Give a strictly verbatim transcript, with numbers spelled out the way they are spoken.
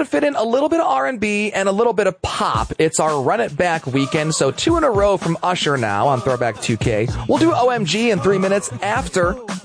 to fit in a little bit of R and B and a little bit of pop. It's our Run It Back weekend, so two in a row from Usher now on Throwback two K. We'll do O M G in three minutes after